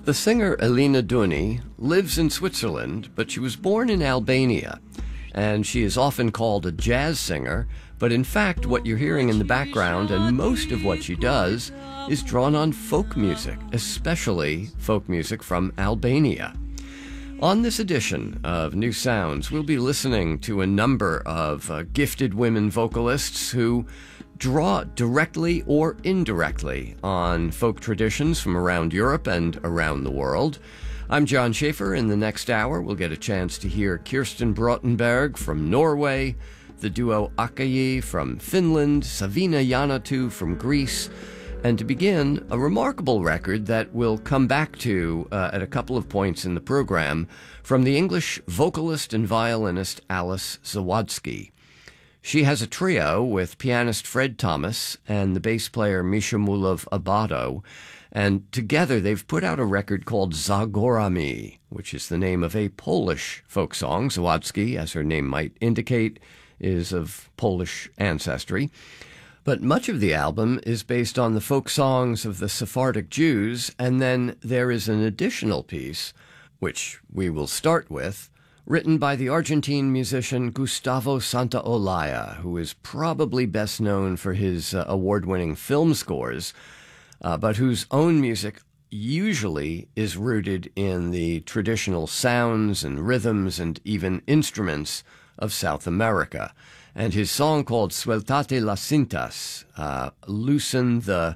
The singer Elina Duni lives in Switzerland, but she was born in Albania, and she is often called a jazz singer, but in fact what you're hearing in the background and most of what she does is drawn on folk music, especially folk music from Albania. On this edition of New Sounds, we'll be listening to a number of gifted women vocalists who draw directly or indirectly on folk traditions from around Europe and around the world. I'm John Schaefer. In the next hour, we'll get a chance to hear Kirsten Brottenberg from Norway, the duo Akaji from Finland, Savina Janatu from Greece, and to begin, a remarkable record that we'll come back to at a couple of points in the program from the English vocalist and violinist Alice Zawadzki. She has a trio with pianist Fred Thomas and the bass player Misha Mulov Abado, and together they've put out a record called Zagorami, which is the name of a Polish folk song. Zawadzki, as her name might indicate, is of Polish ancestry. But much of the album is based on the folk songs of the Sephardic Jews, and then there is an additional piece, which we will start with, written by the Argentine musician Gustavo Santaolalla, who is probably best known for his award-winning film scores, but whose own music usually is rooted in the traditional sounds and rhythms and even instruments of South America. And his song called Sueltate las cintas, loosen the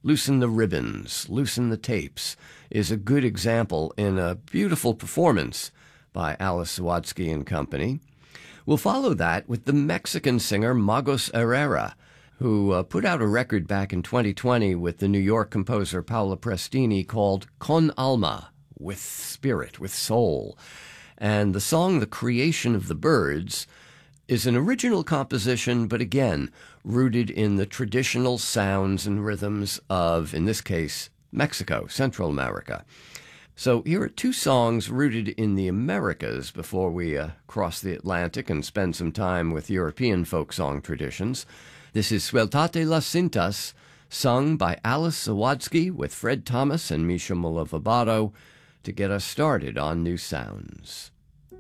ribbons, loosen the tapes, is a good example in a beautiful performance by Alice Zawadzki and company. We'll follow that with the Mexican singer Magos Herrera, who put out a record back in 2020 with the New York composer Paula Prestini called Con Alma, with spirit, with soul. And the song The Creation of the Birds is an original composition, but again, rooted in the traditional sounds and rhythms of, in this case, Mexico, Central America. So here are two songs rooted in the Americas before we cross the Atlantic and spend some time with European folk song traditions. This is Sueltate las cintas, sung by Alice Zawadzki with Fred Thomas and Misha Mulov Abado to get us started on New Sounds.